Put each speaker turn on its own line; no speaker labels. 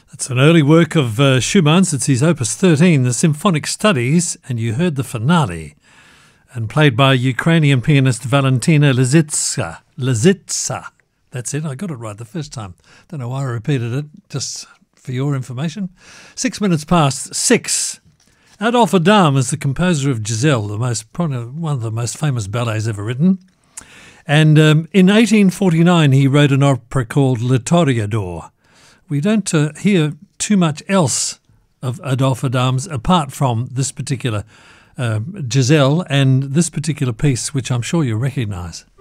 It's an early work of Schumann's. It's his Opus 13, the Symphonic Studies, and you heard the finale, and played by Ukrainian pianist Valentina Lizitsa. That's it, I got it right the first time. Don't know why I repeated it, just for your information. 6 minutes past 6. Adolphe Adam is the composer of Giselle, probably one of the most famous ballets ever written. And in 1849, he wrote an opera called Le Toreador. We don't hear too much else of Adolphe Adam's apart from this particular Giselle and this particular piece, which I'm sure you recognise.